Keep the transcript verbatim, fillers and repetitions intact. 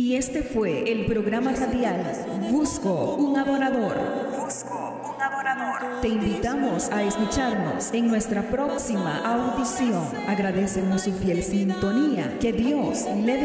Y este fue el programa radial Busco un adorador. Busco un adorador. Te invitamos a escucharnos en nuestra próxima audición. Agradecemos su fiel sintonía. Que Dios le bendiga.